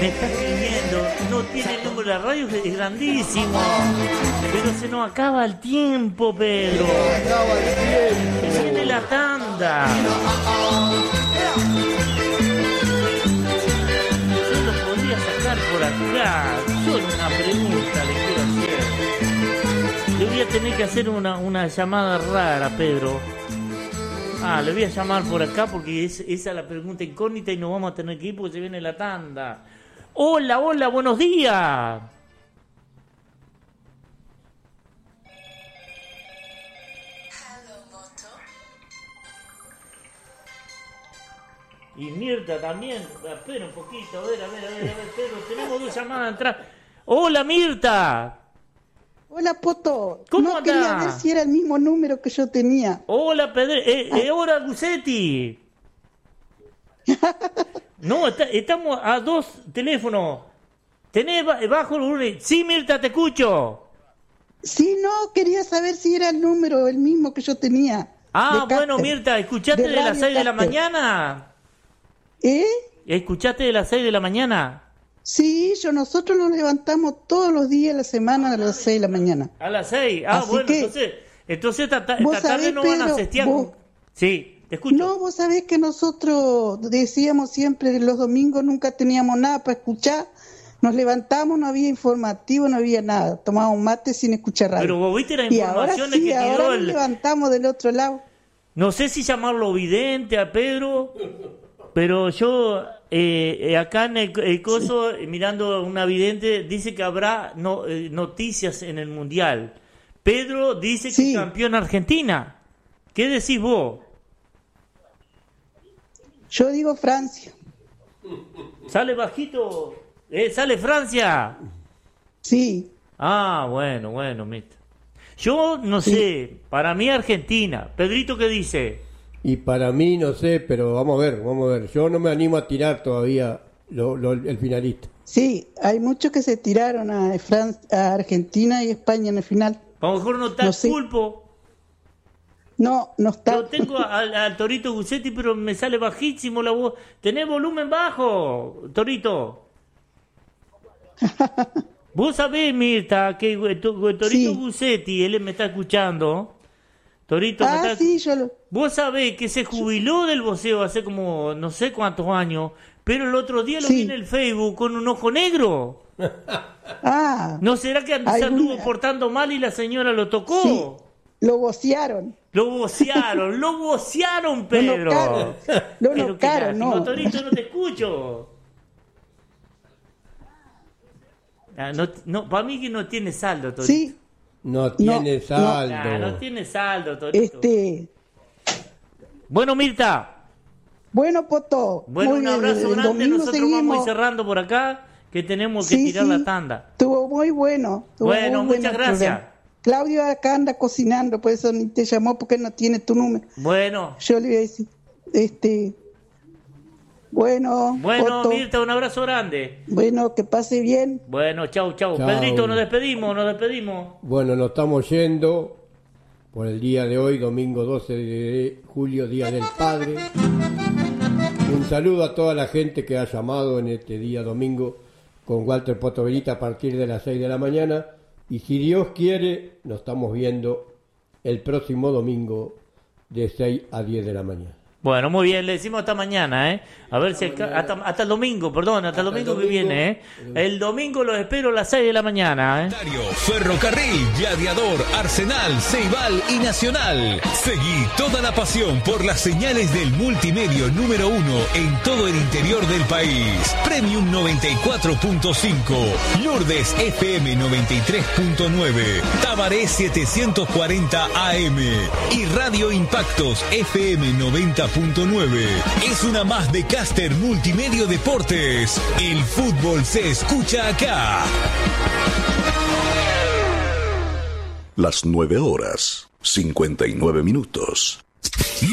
Me está escribiendo, no tiene el número de la radio, es grandísimo. Pero se nos acaba el tiempo, Pedro. Viene la tanda. Yo lo podría sacar por acá. Solo una pregunta le quiero hacer. Le voy a tener que hacer una llamada rara, Pedro. Le voy a llamar por acá porque esa es la pregunta incógnita y nos vamos a tener que ir porque se viene la tanda. Hola, buenos días. Y Mirta también. Espera un poquito, a ver, Pedro, tenemos dos llamadas atrás. Hola, Mirta. Hola, Poto. ¿Cómo no andás? Quería ver si era el mismo número que yo tenía. Hola, Pedro. Hola, Gusetti. No, estamos a dos teléfonos. ¿Tenés bajo el volumen? Sí, Mirta, te escucho. Sí, no, quería saber si era el número el mismo que yo tenía. Bueno, Mirta, ¿escuchaste de las 6 de la mañana? ¿Escuchaste de las 6 de la mañana? Sí, nosotros nos levantamos todos los días de la semana a las 6 de la mañana. A las 6. Así Bueno, que, entonces esta ¿vos tarde sabés, no van a Pedro, cestear. Sí, te escucho. No, vos sabés que nosotros decíamos siempre que los domingos nunca teníamos nada para escuchar. Nos levantamos, no había informativo, no había nada. Tomábamos mate sin escuchar radio. Pero vos viste las informaciones que tiró ahora nos levantamos del otro lado. No sé si llamarlo vidente a Pedro, pero yo acá en el coso, mirando una vidente, dice que habrá noticias en el Mundial. Pedro dice que es campeón Argentina. ¿Qué decís vos? Yo digo Francia. ¿Sale bajito? ¿Sale Francia? Sí. Bueno, mira. Yo no sé, para mí Argentina. Pedrito, ¿qué dice? Y para mí no sé, pero vamos a ver. Yo no me animo a tirar todavía el finalista. Sí, hay muchos que se tiraron a Argentina y España en el final. A lo mejor no está el Pulpo. No está. Yo tengo al Torito Gusetti, pero me sale bajísimo la voz. ¿Tenés volumen bajo, Torito? Vos sabés, Mirta, que Torito Gusetti, él me está escuchando. Torito, Vos sabés que se jubiló del boxeo hace como no sé cuántos años, pero el otro día lo vi en el Facebook con un ojo negro. ¿No será que se anduvo portando mal y la señora lo tocó? Sí. Lo bocearon. Lo bocearon, Pedro. Lo nocaron, no. Torito, no te escucho. No, para mí que no tiene saldo, Torito. Sí. No tiene saldo. No tiene saldo, Torito. Bueno, Mirta. Bueno, Poto. Bueno, un abrazo grande. Nosotros vamos a ir cerrando por acá, que tenemos que tirar la tanda. Estuvo muy bueno. Muchas gracias. Claudio acá anda cocinando, por eso ni te llamó, porque no tiene tu número. Bueno. Yo le voy a decir, Bueno, Poto. Mirta, un abrazo grande. Bueno, que pase bien. Bueno, chau. Pedrito, nos despedimos. Bueno, nos estamos yendo por el día de hoy, domingo 12 de julio, Día del Padre. Un saludo a toda la gente que ha llamado en este día domingo con Walter Potoverita a partir de las 6 de la mañana. Y si Dios quiere, nos estamos viendo el próximo domingo de 6 a 10 de la mañana. Bueno, muy bien, le decimos hasta mañana, A ver si hasta el domingo, hasta el domingo que viene, El domingo los espero a las 6 de la mañana, Ferrocarril, Gladiador, Arsenal, Ceibal y Nacional. Seguí toda la pasión por las señales del multimedio número 1 en todo el interior del país. Premium 94.5, Lourdes FM 93.9, Tabaré 740 AM y Radio Impactos FM 90.9. Es una más de Caster Multimedio Deportes. El fútbol se escucha acá. Las 9:59.